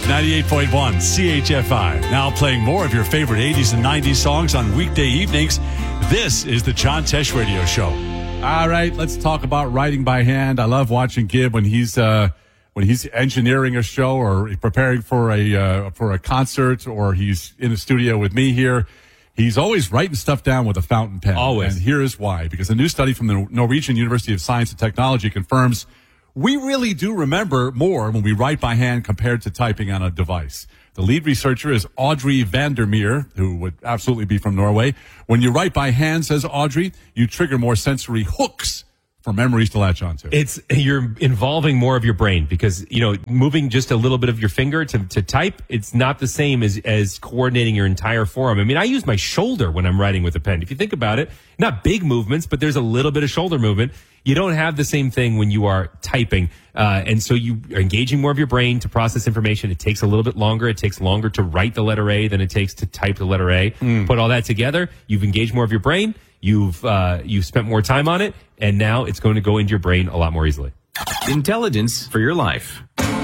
98.1 CHFI. Now playing more of your favorite 80s and 90s songs on weekday evenings. This is the John Tesh Radio Show. All right, let's talk about writing by hand. I love watching Gib when he's engineering a show or preparing for a concert, or he's in the studio with me here. He's always writing stuff down with a fountain pen. Always. And here is why. Because a new study from the Norwegian University of Science and Technology confirms we really do remember more when we write by hand compared to typing on a device. The lead researcher is Audrey Vandermeer, who would absolutely be from Norway. When you write by hand, says Audrey, you trigger more sensory hooks for memories to latch onto. You're involving more of your brain because, moving just a little bit of your finger to type, it's not the same as coordinating your entire forearm. I mean, I use my shoulder when I'm writing with a pen. If you think about it, not big movements, but there's a little bit of shoulder movement. You don't have the same thing when you are typing. And so you are engaging more of your brain to process information. It takes a little bit longer. It takes longer to write the letter A than it takes to type the letter A. Put all that together, you've engaged more of your brain. You've spent more time on it, and now it's going to go into your brain a lot more easily. Intelligence for your life.